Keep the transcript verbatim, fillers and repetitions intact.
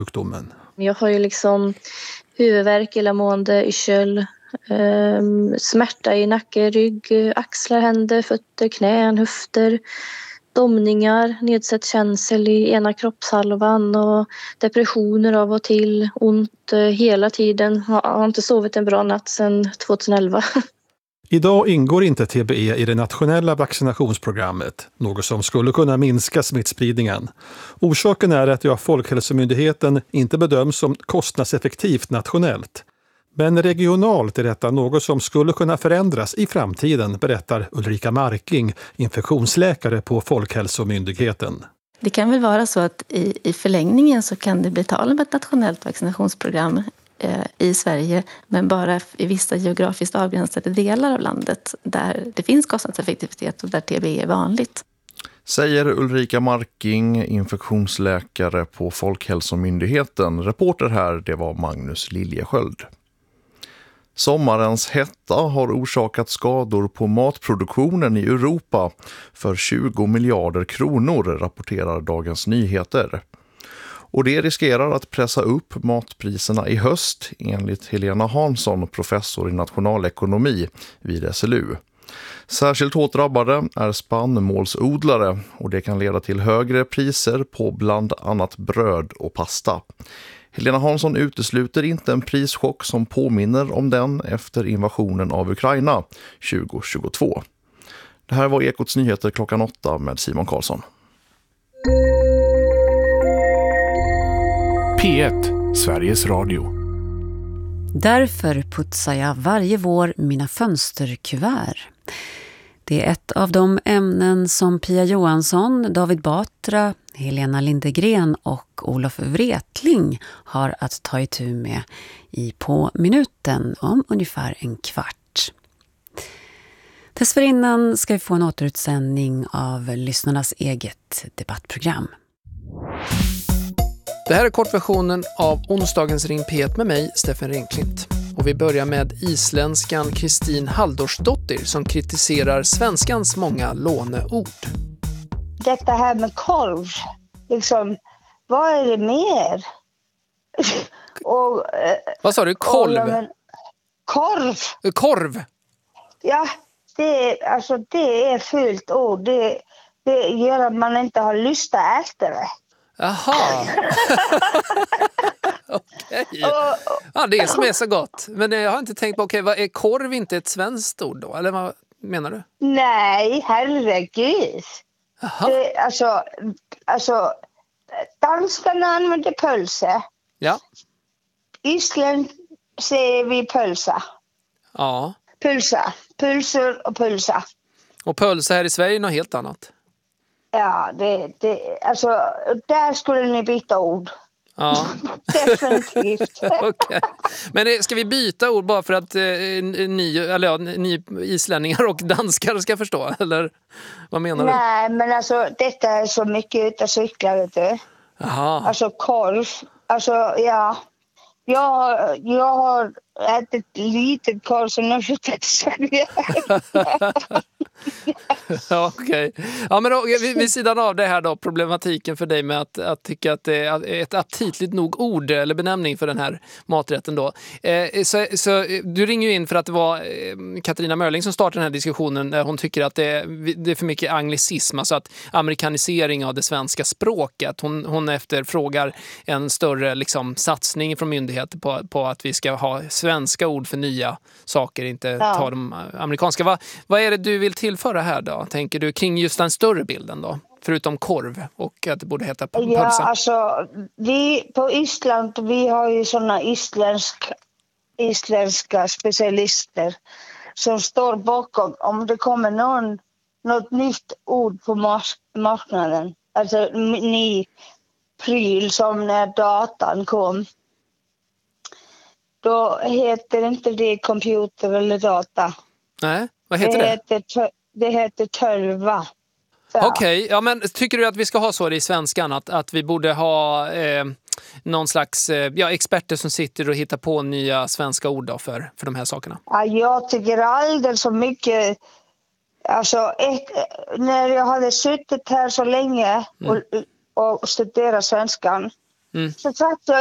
sjukdomen. Jag har ju liksom huvudvärk, illamående, yrsel, eh, smärta i nacke, rygg, axlar, händer, fötter, knän, höfter, domningar, nedsatt känsel i ena kroppshalvan och depressioner av och till, ont hela tiden. Jag har inte sovit en bra natt sedan tjugoelva. Idag ingår inte T B E i det nationella vaccinationsprogrammet, något som skulle kunna minska smittspridningen. Orsaken är att det av Folkhälsomyndigheten inte bedöms som kostnadseffektivt nationellt. Men regionalt är detta något som skulle kunna förändras i framtiden, berättar Ulrika Marking, infektionsläkare på Folkhälsomyndigheten. Det kan väl vara så att i, i förlängningen så kan det bli tal om ett nationellt vaccinationsprogram eh, i Sverige, men bara i vissa geografiskt avgränsade delar av landet där det finns kostnadseffektivitet och där T B E är vanligt. Säger Ulrika Marking, infektionsläkare på Folkhälsomyndigheten. Reporter här, det var Magnus Liljesköld. Sommarens hetta har orsakat skador på matproduktionen i Europa för tjugo miljarder kronor, rapporterar Dagens Nyheter. Och det riskerar att pressa upp matpriserna i höst, enligt Helena Hansson, professor i nationalekonomi vid S L U. Särskilt hårt drabbade är spannmålsodlare och det kan leda till högre priser på bland annat bröd och pasta. Helena Hansson utesluter inte en prischock som påminner om den efter invasionen av Ukraina tjugohundratjugotvå. Det här var Ekots nyheter klockan åtta med Simon Karlsson. P ett, Sveriges Radio. Därför putsar jag varje vår mina fönsterkuvert. Det är ett av de ämnen som Pia Johansson, David Batra, Helena Lindegren och Olof Wretling har att ta itu med i På minuten om ungefär en kvart. Dessförinnan ska vi få en återutsändning av lyssnarnas eget debattprogram. Det här är kortversionen av onsdagens Ring P ett med mig, Steffen Renklint. Och vi börjar med isländskan Kristin Halldórsdóttir som kritiserar svenskans många låneord. Detta här med korv, liksom, vad är det mer? och, eh, vad sa du? Kolv? Och, men, korv? Korv? Ja, det är, alltså, det är fult ord. Det, det gör att man inte har lust att äta det. Jaha. Okej. Ja, det är som är så gott. Men jag har inte tänkt på, okej, vad är korv inte ett svenskt ord då? Eller vad menar du? Nej, herregud. Det, alltså, alltså, danskarna använder pölse. Ja. Island säger vi pölsa. Ja. Pulsa. Pulser och pulsa. Och pölsa här i Sverige är något helt annat. Ja, det, det, alltså, där skulle ni byta ord. Ja. Definitivt. Okay. Men ska vi byta ord bara för att eh, ni, eller ja, ni islänningar och danskar ska förstå? Eller vad menar du? Nej, men alltså detta är så mycket utav cyklar, vet du. Jaha. Alltså korv. Alltså, ja. Jag, jag har ätit lite korv som jag flyttade till Sverige. Ja, okej. Okay. Ja, men då, vid, vid sidan av det här då, problematiken för dig med att, att tycka att det är ett aptitligt nog ord eller benämning för den här maträtten då. Eh, så, så du ringer ju in för att det var eh, Katarina Mörling som startade den här diskussionen där hon tycker att det, det är för mycket anglicism, alltså att amerikanisering av det svenska språket. Hon, hon efterfrågar en större liksom, satsning från myndigheter på, på att vi ska ha svenska ord för nya saker, inte ja. ta de amerikanska. Va, vad är det du vill tillföra här då, tänker du, kring just den större bilden då? Förutom korv och att det borde heta pölsa. Ja, alltså vi på Island, vi har ju såna isländsk, isländska specialister som står bakom om det kommer någon, något nytt ord på mas- marknaden. Alltså ny pryl som när datan kom. Då heter inte det computer eller data. Nej, vad heter det? Det heter, det heter tölva. Okej, okay, ja, men tycker du att vi ska ha så i svenskan? Att, att vi borde ha eh, någon slags eh, ja, experter som sitter och hittar på nya svenska ord då för, för de här sakerna? Ja, jag tycker alldeles så mycket. Alltså, ett, när jag hade suttit här så länge och, mm. och studerat svenskan Mm. Så satt jag